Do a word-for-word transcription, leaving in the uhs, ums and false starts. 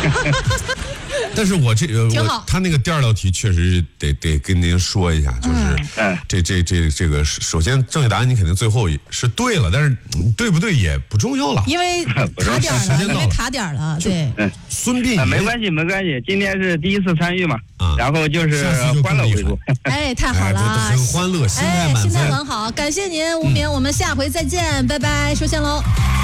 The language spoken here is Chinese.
但是我这个我他那个第二道题确实得得跟您说一下，就是嗯， 这这这这个首先正确答案你肯定最后是对了，但是对不对也不重要了， 因为卡点了，因为卡点了，对。 嗯， 孙膑啊，没关系没关系，今天是第一次参与嘛，啊，然后就是欢乐为主。 哎，太好了， 哎、很欢乐，心态满分， 哎，心态很好，感谢您，吴明，我们下回再见，拜拜，收线喽。